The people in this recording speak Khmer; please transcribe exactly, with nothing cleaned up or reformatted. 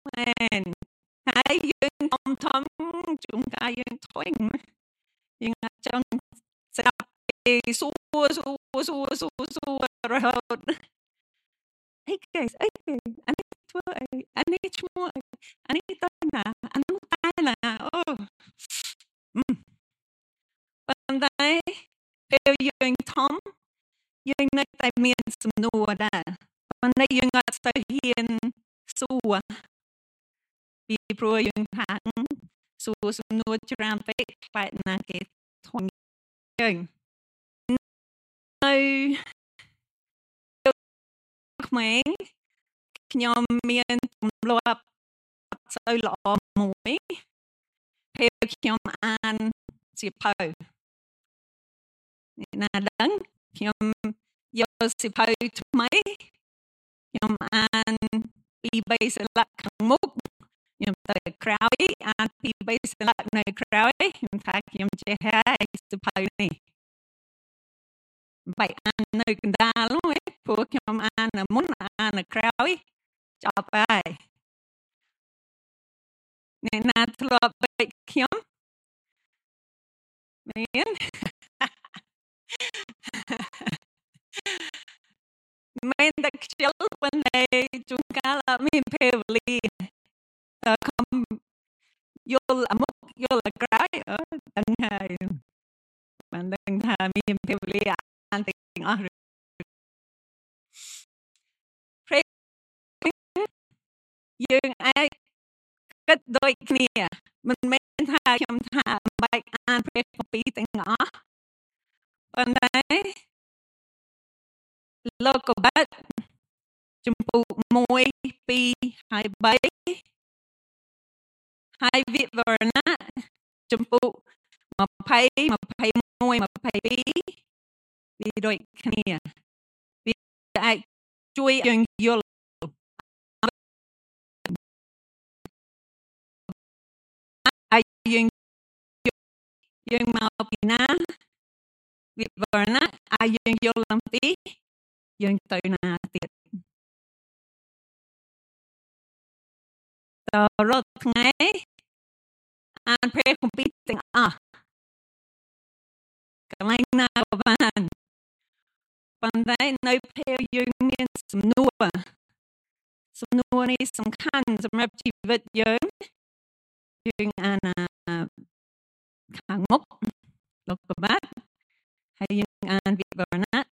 មែនហើយយើងធំធំជួនកាលយើងធុញយើងអត់ចង់ស្ដាប់គេសួរសួរសួរសួរសួររហូតអីគេស្អីគេអានេះធ្វើអីអានេះឈ្មោះអីអានេះទៅណាអានោះតែណាអូប៉ុន្តែពេលយើងធំយើងនៅតែមានសំណួរដែរប៉ុន្តែយើងអត់ទៅហ៊ានសួរពីព្រោះយើងថាសួរសំណួរច្រើនពេកខ្លាចណាគេធំយើងនៅក្មេងខ្ញុំមានទម្លាប់អត់សូវល្អមួយពេលខ្ញុំអានសៀវភៅអ្នកណាដឹងខ្ញុំយកសៀវភៅថ្មីខ្ញុំអានពីរបីសន្លឹកខាងមុខខ្ញុំទៅក្រោយអានពីរបីសន្លឹកនៅក្រោយខ្ញុំថាខ្ញុំចេះហើយសៀវភៅនេះបែកអាននៅកណ្ដាលនោះព្រោះខ្ញុំអាននៅមុនអាននៅក្រោយចប់ហើយអ្នកណាធ្លាប់បែកខ្ញុំមានមិនតែខ្ជិលប៉ុន្តែជួនកាលអត់មានពេលវេលាតើខំយល់អាមុខយល់អាក្រោយអឺដឹងហើយបានដឹងថាមានពេលវេលាអានទាំងអស់ពេលយើងអាចគិតដូចគ្នាមិនមែនថាខ្ញុំថាបែកអានពេលពីរទាំងអស់ប៉ុន្តែលោកកបាត់ចំពោះមួយពីរហើយបីហើយវិវរណៈចំពោះ20 21 22វាដូចគ្នាវាអាចជួយយើងយល់ហើយយើងយើងមកពីណាវិវរណៈហើយយើងយល់អំពីយើងទៅណាទៀតតរត់ថ្ងៃអានព្រះគម្ពីរទាំងអស់កន្លែងណាក៏បានប៉ុន្តែនៅពេលយើងមានសំណួរសំណួរនេះសំខាន់សម្រាប់ជីវិតយើងយើងអានខាងមុខលោកកបាត់ហើយយើងអានវិវរណៈ